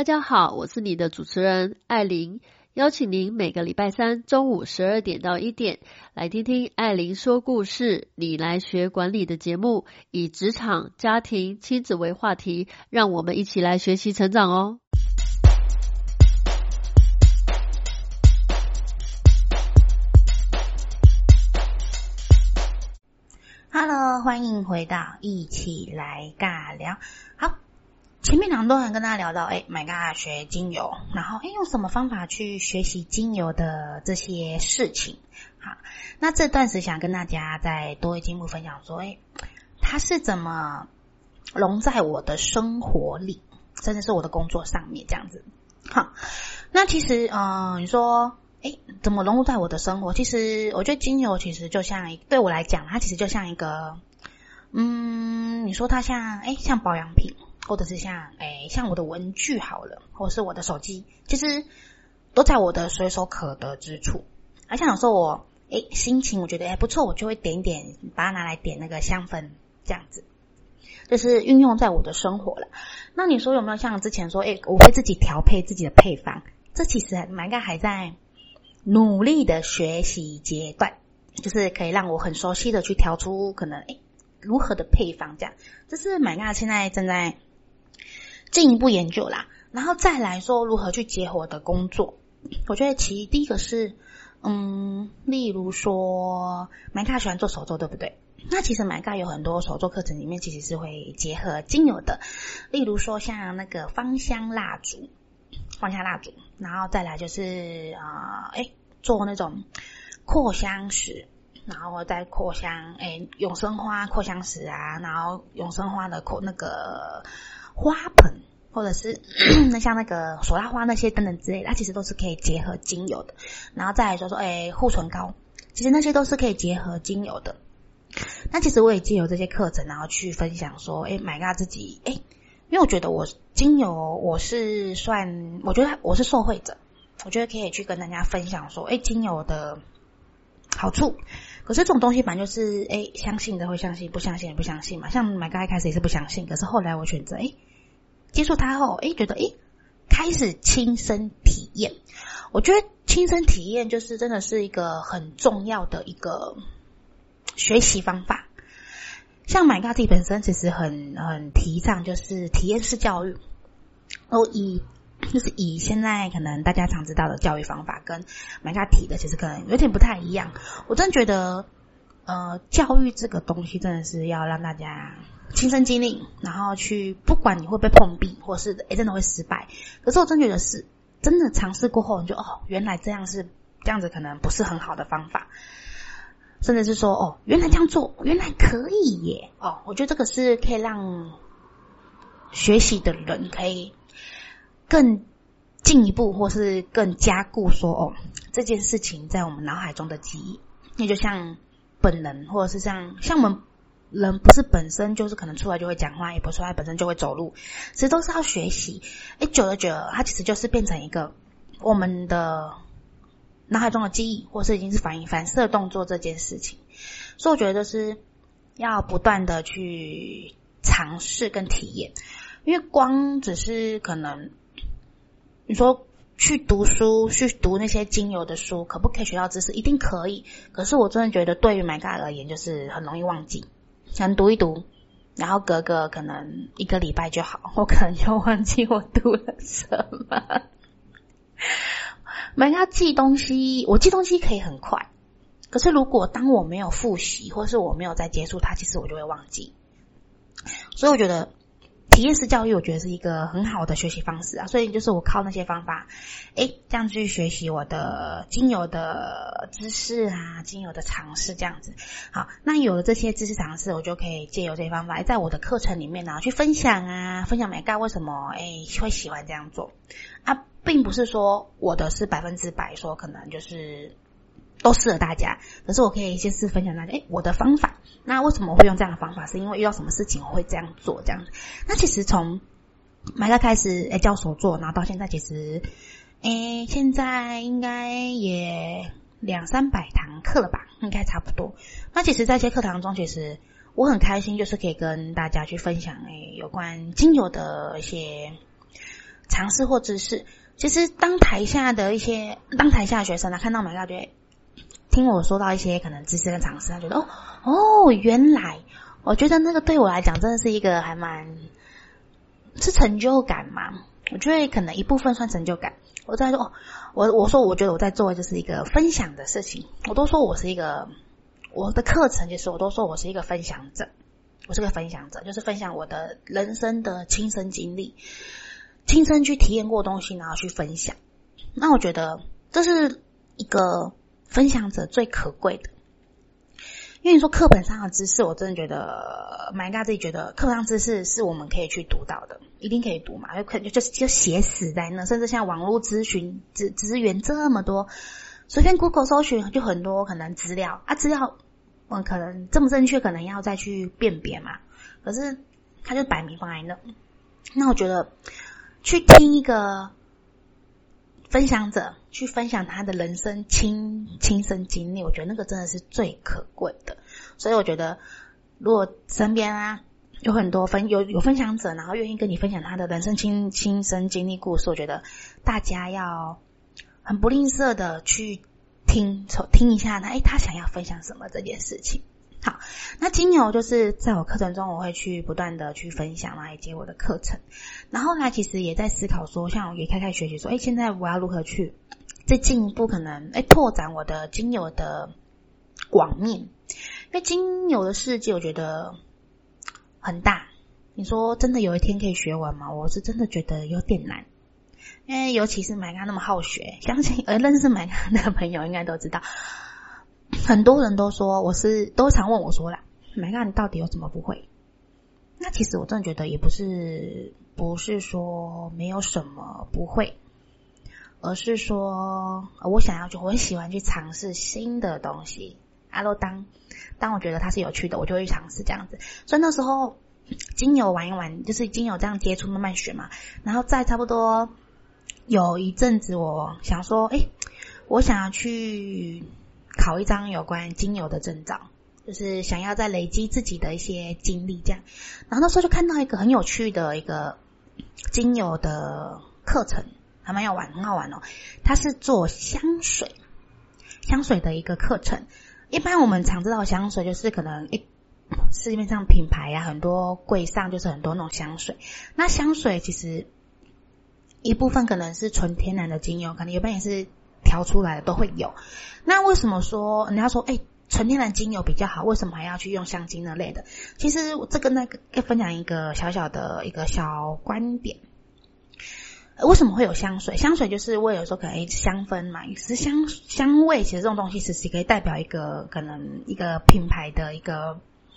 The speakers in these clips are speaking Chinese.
大家好，我是你的主持人艾琳，邀请您每个礼拜三中午12点到1点来听听艾琳说故事，你来学管理的节目，以职场、家庭、亲子为话题，让我们一起来学习成长哦。 Hello， 欢迎回到一起来尬聊。好，前面2段跟大家聊到My God 学精油，然后用什么方法去学习精油的这些事情。好，那这段时想跟大家再多进一步分享说它是怎么融在我的生活里，甚至是我的工作上面这样子。好，那其实你说怎么融入在我的生活？其实我觉得精油其实就像对我来讲，它其实就像一个你说它像像保养品，或者是像我的文具好了，或者是我的手机，其实都在我的随手可得之处。而像有时候我心情我觉得不错，我就会点一点，把它拿来点那个香氛这样子，就是运用在我的生活了。那你说有没有像之前说我会自己调配自己的配方？这其实应该还在努力的学习阶段，就是可以让我很熟悉的去调出可能如何的配方这样。这是My God现在正在进一步研究啦。然后再来说如何去结合我的工作，我觉得其实第一个是例如说My God喜欢做手作对不对？那其实My God有很多手作课程里面其实是会结合精油的，例如说像那个芳香蜡烛，然后再来就是做那种扩香石，然后再扩香永生花扩香石啊，然后永生花的那个花盆，或者是那像那个手拉花那些等等之类的，它其实都是可以结合精油的。然后再来说护唇膏，其实那些都是可以结合精油的。那其实我也借由这些课程然后去分享说My God 自己因为我觉得我精油我觉得我是受惠者，我觉得可以去跟大家分享说精油的好处。可是这种东西本来就是相信的会相信，不相信也不相信嘛。像My God一开始也是不相信，可是后来我选择接触它后觉得开始亲身体验。我觉得亲身体验就是真的是一个很重要的一个学习方法。像My God 自己本身其实很提倡就是体验式教育，就是以现在可能大家常知道的教育方法跟My God提的其实可能有点不太一样。我真的觉得教育这个东西真的是要让大家亲身经历，然后去不管你会被碰壁或是真的会失败，可是我真觉得是真的尝试过后你就原来这样子可能不是很好的方法，甚至是说原来这样做原来可以耶我觉得这个是可以让学习的人可以更进一步或是更加固说这件事情在我们脑海中的记忆。也就像本能，或者是像我们人不是本身就是可能出来就会讲话，也不是出来本身就会走路，其实都是要学习久了它其实就是变成一个我们的脑海中的记忆，或是已经是反射动作这件事情。所以我觉得就是要不断的去尝试跟体验，因为光只是可能你说去读书去读那些精油的书可不可以学到知识，一定可以，可是我真的觉得对于My God而言就是很容易忘记，可能读一读然后隔个可能1个礼拜就好，我可能就忘记我读了什么。My God 我记东西可以很快，可是如果当我没有复习或是我没有再接触它，其实我就会忘记。所以我觉得体验式教育我觉得是一个很好的学习方式啊，所以就是我靠那些方法这样去学习我的精油的知识啊，精油的尝试这样子。好，那有了这些知识尝试，我就可以借由这些方法在我的课程里面然后去分享My God 为什么会喜欢这样做啊，并不是说我的是100%说可能就是都适合大家，可是我可以先是分享大家我的方法。那为什么我会用这样的方法，是因为遇到什么事情我会这样做这样。那其实从My God开始教手作，然后到现在其实现在应该也200-300堂课了吧，应该差不多。那其实在这些课堂中，其实我很开心就是可以跟大家去分享有关精油的一些尝试或知识。其实当台下的学生看到 My God 就会听我说到一些可能知识跟尝试，他觉得原来，我觉得那个对我来讲真的是一个还蛮是成就感嘛。我觉得可能一部分算成就感。我在说我说我觉得我在做的就是一个分享的事情。我都说我的课程其实我都说我是一个分享者。我是个分享者，就是分享我的人生的亲身经历，亲身去体验过东西，然后去分享。那我觉得这是一个分享者最可贵的。因为你说课本上的知识，我真的觉得 My God 自己觉得课本上知识是我们可以去读到的，一定可以读嘛，就写死在那，甚至像网络资源这么多，随便 Google 搜寻就很多可能资料啊，资料可能正不正确，可能要再去辨别嘛。可是它就摆明放在那。那我觉得去听一个分享者去分享他的人生亲身经历，我觉得那个真的是最可贵的。所以我觉得如果身边有很多有分享者，然后愿意跟你分享他的人生亲身经历故事，我觉得大家要很不吝啬的去听一下他想要分享什么这件事情。好，那精油就是在我课程中我会去不断的去分享以及我的课程。然后呢其实也在思考说，像我也开始学习说现在我要如何去再进一步可能拓展我的精油的广面。因为精油的世界我觉得很大，你说真的有一天可以学完吗？我是真的觉得有点难。因为尤其是My God那么好学，相信认识My God的朋友应该都知道，很多人都说都常问我说啦，My God你到底有什么不会？那其实我真的觉得也不是说没有什么不会，而是说我很喜欢去尝试新的东西。当我觉得它是有趣的，我就会去尝试这样子。所以那时候精油玩一玩，就是精油这样接触慢慢学嘛。然后在差不多有一阵子我想说我想要去考一张有关精油的证照，就是想要再累积自己的一些经历这样。然后那时候就看到一个很有趣的一个精油的课程，还蛮很好玩哦。它是做香水的一个课程。一般我们常知道香水就是可能市面上品牌很多柜上就是很多那种香水。那香水其实一部分可能是纯天然的精油，可能一般也是调出来的都会有。那为什么说人家说纯天然精油比较好，为什么还要去用香精那类的？其实这个要分享一个小小的一个小观点。为什么会有香水？香水就是为了说可能香氛嘛，是香味，其实这种东西其实可以代表一个可能一个品牌的一个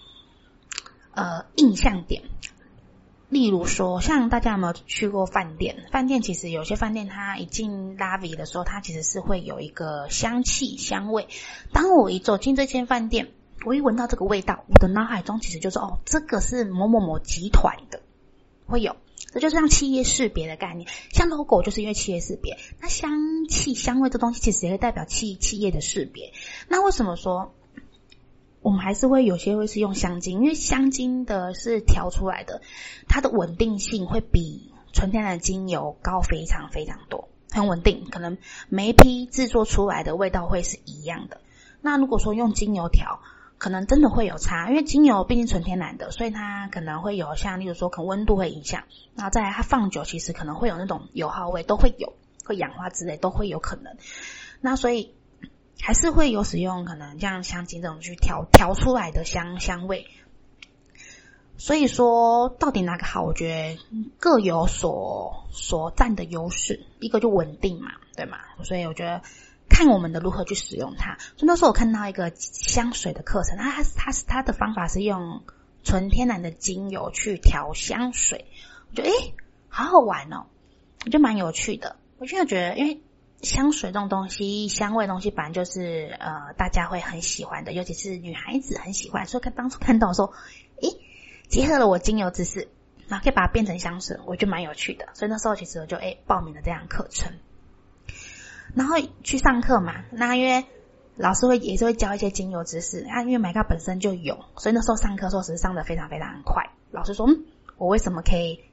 印象点。例如说像大家有没有去过饭店其实有些饭店它一进 lobby 的时候，它其实是会有一个香味。当我一走进这间饭店，我一闻到这个味道，我的脑海中其实就是这个是某某某集团的，会有。这就是像企业识别的概念，像 logo 就是因为企业识别。那香味这东西其实也会代表企业的识别。那为什么说我们还是有些会是用香精？因为香精的是调出来的，它的稳定性会比纯天然的精油高非常非常多，很稳定，可能每一批制作出来的味道会是一样的。那如果说用精油调，可能真的会有差，因为精油毕竟纯天然的，所以它可能会有像例如说可能温度会影响，然后再来它放久其实可能会有那种油耗味，都会有，会氧化之类都会有可能。那所以还是会有使用可能像香精这种去调出来的香味。所以说到底哪个好，我觉得各有所占的优势，一个就稳定嘛，对吗？所以我觉得看我们的如何去使用它。所以那时候我看到一个香水的课程，它的方法是用纯天然的精油去调香水，我觉得好好玩哦，我觉得蛮有趣的。我现在觉得因为香水这种东西，香味的东西本来就是大家会很喜欢的，尤其是女孩子很喜欢。所以当初看到说结合了我精油知识，然后可以把它变成香水，我觉得蛮有趣的。所以那时候其实我就报名了这样的课程。然后去上课嘛，那因为老师也是会教一些精油知识，因为 My God 本身就有，所以那时候上课的时候是上的非常非常快。老师说我为什么可以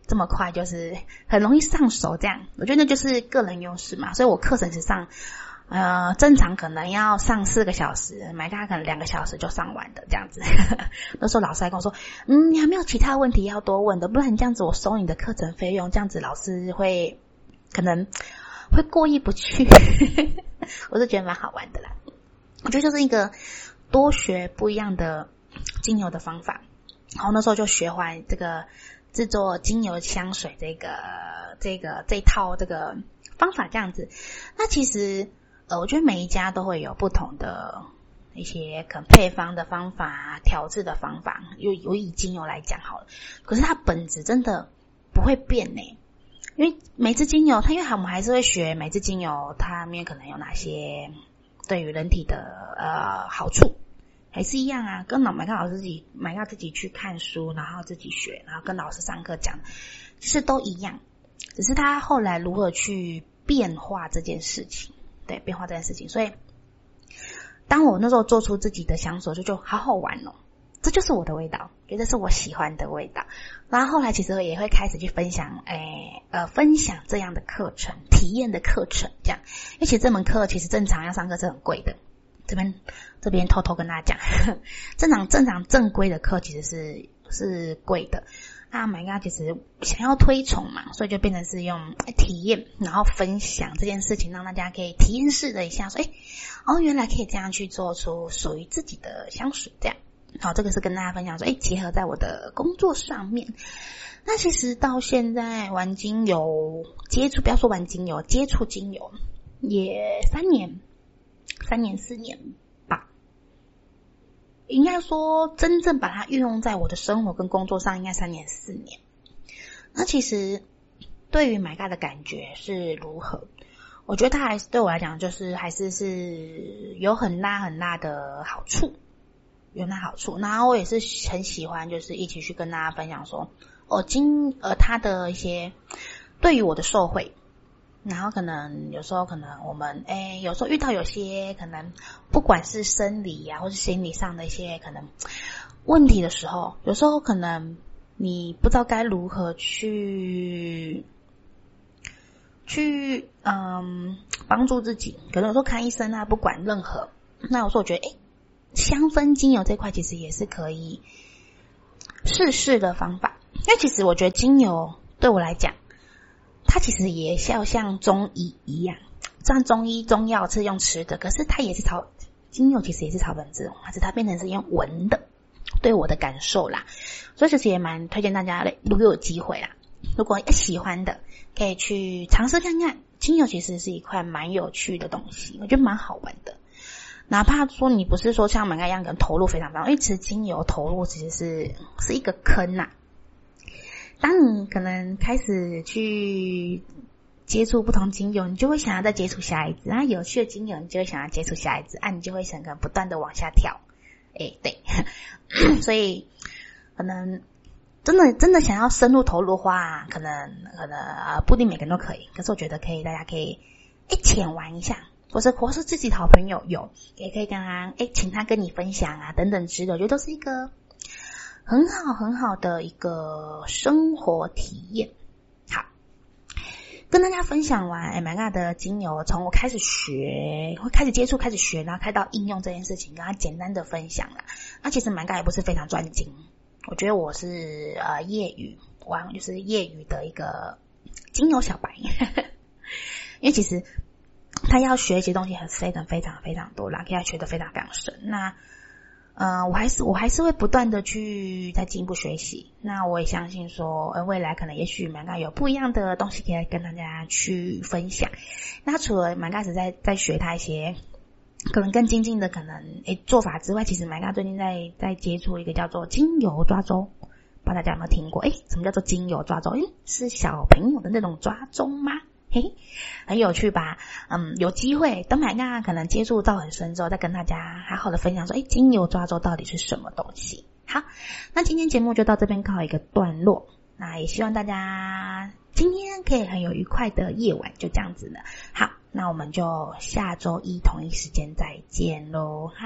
这么快，就是很容易上手这样。我觉得那就是个人优势嘛，所以我课程是上正常可能要上4个小时，买它可能2个小时就上完的这样子。那时候老师还跟我说，你还没有其他问题要多问的，不然你这样子我收你的课程费用，这样子老师可能会过意不去。我是觉得蛮好玩的啦。我觉得就是一个多学不一样的精油的方法。然后那时候就学会这个制作精油香水这套这个方法这样子。那其实我觉得每一家都会有不同的一些可能配方的方法、调制的方法，有以精油来讲好了，可是它本质真的不会变呢。因为每支精油我们还是会学每支精油它里面可能有哪些对于人体的好处，还是一样啊，跟老师自己去看书，然后自己学，然后跟老师上课讲，其实都一样，只是他后来如何去变化这件事情。对，变化这件事情。所以当我那时候做出自己的香水就好好玩哦，这就是我的味道，觉得是我喜欢的味道。然后后来其实也会开始去分享分享这样的课程，体验的课程这样。因为其实这门课其实正常要上课是很贵的，这边偷偷跟大家讲，正规的课其实是贵的。那买家其实想要推崇嘛，所以就变成是用体验，然后分享这件事情，让大家可以体验式的一下说，原来可以这样去做出属于自己的香水这样。好，这个是跟大家分享说，结合在我的工作上面。那其实到现在玩精油不要说玩精油，接触精油也3年4年吧。应该说真正把它运用在我的生活跟工作上应该3年4年。那其实对于买嘎的感觉是如何？我觉得它还是对我来讲就是还是有很大的好处，然后我也是很喜欢就是一起去跟大家分享说它的一些对于我的受惠。然后有时候我们有时候遇到有些可能不管是生理或是心理上的一些可能问题的时候，有时候可能你不知道该如何去帮助自己，可能有时候看医生不管任何。那有时候我觉得香氛精油这块其实也是可以试的方法。因为其实我觉得精油对我来讲，它其实也要像中医一样，像中药是用吃的，可是它也是精油其实也是草本质，还是它变成是用闻的，对我的感受啦。所以其实也蛮推荐大家如果有机会啦，如果喜欢的可以去尝试看看。精油其实是一块蛮有趣的东西，我觉得蛮好玩的。哪怕说你不是说像买嘎一样可能投入非常高，因为其实精油投入其实是一个坑啊。当你可能开始去接触不同精油，你就会想要再接触下一支，然后有趣的精油你就会想要接触下一支，你就会想不断的往下跳。对。所以可能真的想要深入投入的话，可能不一定每个人都可以，可是我觉得大家可以浅玩一下，或是自己的好朋友也可以跟他请他跟你分享等等之类的，我觉得都是一个很好的一个生活体验。好，跟大家分享完买嘎的精油，从我开始学，会开始接触，开始学，然后开到应用这件事情，跟他简单的分享啦。那其实买嘎也不是非常专精，我觉得我是业余就是业余的一个精油小白。因为其实他要学一些东西非常多啦，可以学得非常深。那我还是会不断的去再进一步学习。那我也相信说未来可能也许买嘎有不一样的东西可以跟大家去分享。那除了买嘎在学他一些可能更精进的可能做法之外，其实买嘎最近在接触一个叫做精油抓周，不知道大家有没有听过？什么叫做精油抓周？是小朋友的那种抓周吗？很有趣吧。有机会等买嘎可能接触到很深之后，再跟大家好好的分享说精油抓周到底是什么东西。好，那今天节目就到这边告一个段落，那也希望大家今天可以很有愉快的夜晚，就这样子的。好，那我们就下周一同一时间再见咯。